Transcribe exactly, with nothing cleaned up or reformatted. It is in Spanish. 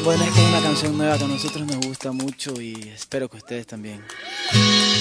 Bueno, esta es una canción nueva que a nosotros nos gusta mucho y espero que ustedes también.